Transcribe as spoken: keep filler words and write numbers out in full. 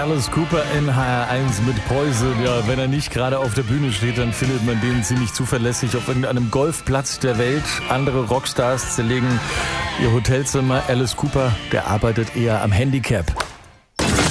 Alice Cooper in H R eins mit Poison. Ja, wenn er nicht gerade auf der Bühne steht, dann findet man den ziemlich zuverlässig auf irgendeinem Golfplatz der Welt. Andere Rockstars zerlegen ihr Hotelzimmer. Alice Cooper, der arbeitet eher am Handicap.